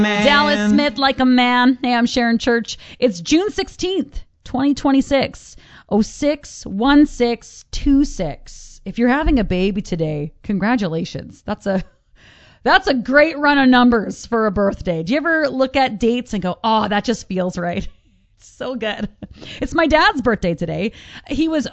Dallas Smith, Like a Man. Hey, I'm Sharon Church. It's June 16th, 2026, 061626. If you're having a baby today, congratulations. That's a great run of numbers for a birthday. Do you ever look at dates and go, oh, that just feels right? It's so good. It's my dad's birthday today. He was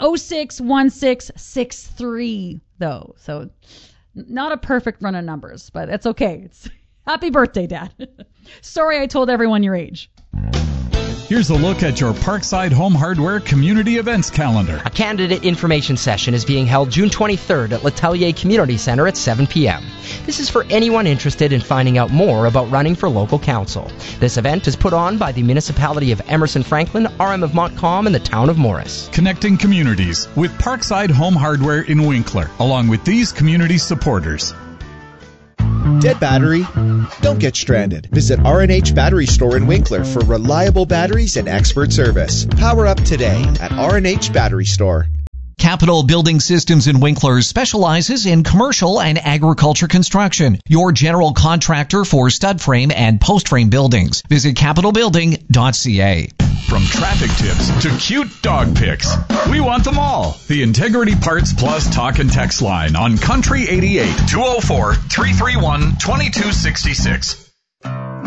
061663, though. So not a perfect run of numbers, but it's okay. It's happy birthday, Dad. Sorry I told everyone your age. Here's a look at your Parkside Home Hardware Community Events calendar. A candidate information session is being held June 23rd at L'Atelier Community Center at 7 p.m. This is for anyone interested in finding out more about running for local council. This event is put on by the municipality of Emerson Franklin, RM of Montcalm, and the town of Morris. Connecting communities with Parkside Home Hardware in Winkler, along with these community supporters. Dead battery? Don't get stranded. Visit R&H Battery Store in Winkler for reliable batteries and expert service. Power up today at R&H Battery Store. Capital Building Systems in Winkler specializes in commercial and agriculture construction. Your general contractor for stud frame and post frame buildings. Visit capitalbuilding.ca. From traffic tips to cute dog pics, we want them all. The Integrity Parts Plus talk and text line on Country 88 204-331-2266.